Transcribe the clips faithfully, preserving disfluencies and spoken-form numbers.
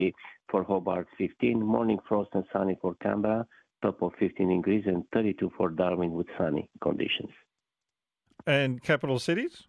for Hobart, fifteen. Morning frost and sunny for Canberra, top of fifteen degrees, and thirty-two for Darwin with sunny conditions. And capital cities?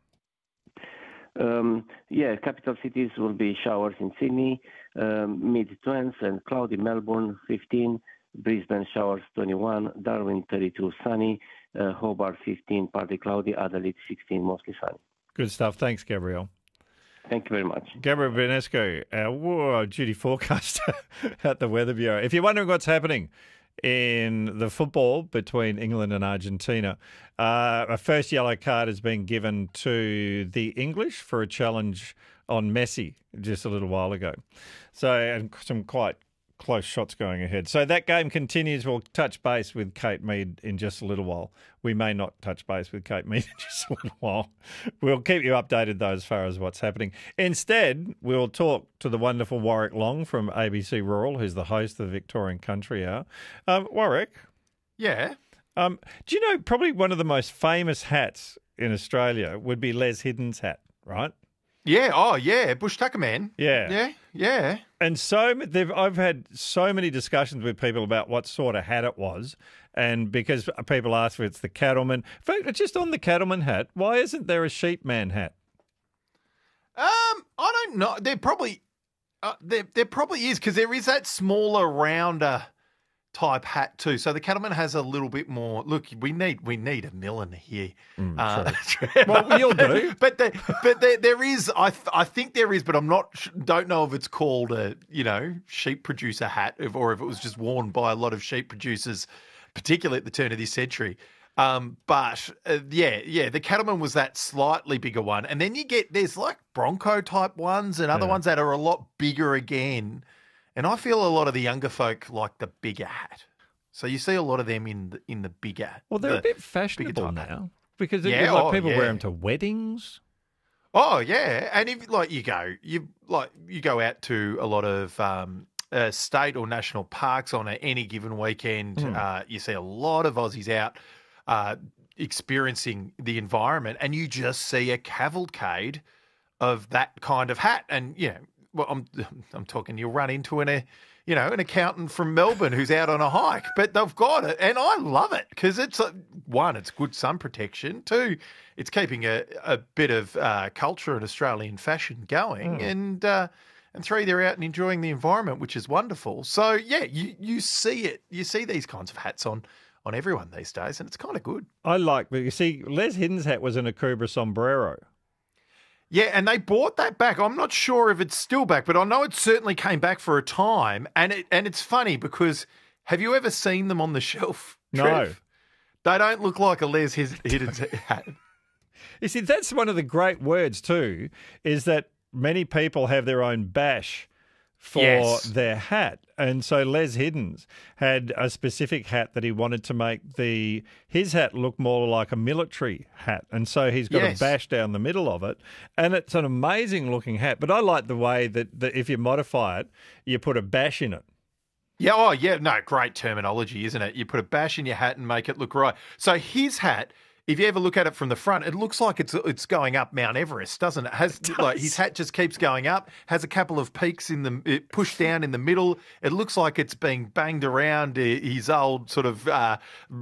Um, yeah, capital cities will be showers in Sydney, um, mid-twenties and cloudy Melbourne, fifteen. Brisbane showers, twenty-one. Darwin, thirty-two, sunny. Uh, Hobart, fifteen, partly cloudy. Adelaide, sixteen, mostly sunny. Good stuff. Thanks, Gabriel. Thank you very much. Gabriel Benesco, our duty forecaster at the Weather Bureau. If you're wondering what's happening in the football between England and Argentina, uh, a first yellow card has been given to the English for a challenge on Messi just a little while ago. So, and some quite close shots going ahead. So that game continues. We'll touch base with Kate Mead in just a little while. We may not touch base with Kate Mead in just a little while. We'll keep you updated, though, as far as what's happening. Instead, we'll talk to the wonderful Warwick Long from A B C Rural, who's the host of the Victorian Country Hour. Um, Warwick? Yeah? Um, do you know probably one of the most famous hats in Australia would be Les Hiddens' hat, right? Yeah, oh yeah, Bush Tucker Man. Yeah. Yeah, yeah. And so they've, I've had so many discussions with people about what sort of hat it was. And because people ask if it's the cattleman. In fact, just on the cattleman hat, why isn't there a sheepman hat? Um, I don't know. There probably, uh, there, there probably is, because there is that smaller, rounder type hat too. So the cattleman has a little bit more. Look, we need we need a milliner here. Mm, uh, well, you'll do. But the, but there, there is. I th- I think there is, but I'm not. Don't know if it's called a you know sheep producer hat, if, or if it was just worn by a lot of sheep producers, particularly at the turn of this century. Um, but uh, yeah, yeah, the cattleman was that slightly bigger one, and then you get there's like Bronco type ones and other Yeah. ones that are a lot bigger again. And I feel a lot of the younger folk like the bigger hat. So you see a lot of them in the, in the bigger. Well, they're the a bit fashionable type hat. now because Yeah, like oh, people yeah. wear them to weddings. Oh yeah, and if like you go, you like you go out to a lot of um, uh, state or national parks on a, any given weekend. Mm. Uh, you see a lot of Aussies out uh, experiencing the environment, and you just see a cavalcade of that kind of hat, and you know. Well, I'm I'm talking. You'll run into an, a, you know, an accountant from Melbourne who's out on a hike, but they've got it, and I love it because it's uh, one, it's good sun protection. Two, it's keeping a, a bit of uh, culture and Australian fashion going, Mm. and uh, and three, they're out and enjoying the environment, which is wonderful. So yeah, you you see it, you see these kinds of hats on on everyone these days, and it's kind of good. I like, but you see, Les Hiddens' hat was an Akubra sombrero. Yeah, and they bought that back. I'm not sure if it's still back, but I know it certainly came back for a time. And it and it's funny because have you ever seen them on the shelf, No. Trev? They don't look like a Les Hiddens hat. You see, that's one of the great words too, is that many people have their own bash for Yes. their hat. And so Les Hiddens had a specific hat that he wanted to make the his hat look more like a military hat. And so he's got Yes. a bash down the middle of it. And it's an amazing looking hat. But I like the way that, that if you modify it, you put a bash in it. Yeah, oh yeah, no, great terminology, isn't it? You put a bash in your hat and make it look right. So his hat, if you ever look at it from the front, it looks like it's it's going up Mount Everest, doesn't it? Has It like does. his hat just keeps going up, has a couple of peaks in the it pushed down in the middle. It looks like it's being banged around uh, his old sort of uh,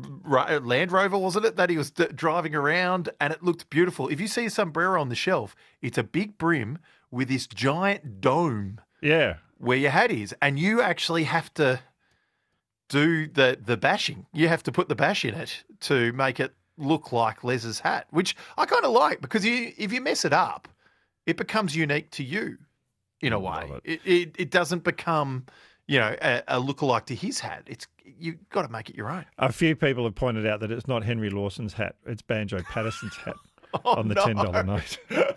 Ro- Land Rover, wasn't it, that he was d- driving around, and it looked beautiful. If you see a sombrero on the shelf, it's a big brim with this giant dome Yeah. where your hat is, and you actually have to do the the bashing. You have to put the bash in it to make it look like Les's hat, which I kind of like because you, if you mess it up, it becomes unique to you in a Love way. it. It. It, it doesn't become, you know, a, a lookalike to his hat. It's you've got to make it your own. A few people have pointed out that it's not Henry Lawson's hat. It's Banjo Patterson's hat Oh, on the no. ten dollar note.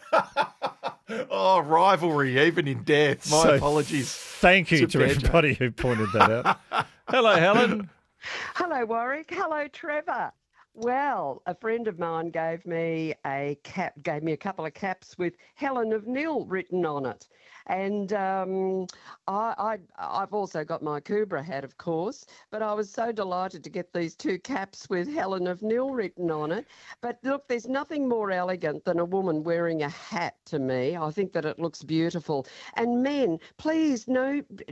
Oh, rivalry, even in death. My So, apologies. Thank you to to Banjo. everybody who pointed that out. Hello, Helen. Hello, Warwick. Hello, Trevor. Well, a friend of mine gave me a cap, gave me a couple of caps with Helen of Nil written on it. And um, I, I, I've also got my Kubra hat, of course, but I was so delighted to get these two caps with Helen of Nil written on it. But look, there's nothing more elegant than a woman wearing a hat to me. I think that it looks beautiful. And men, please, no,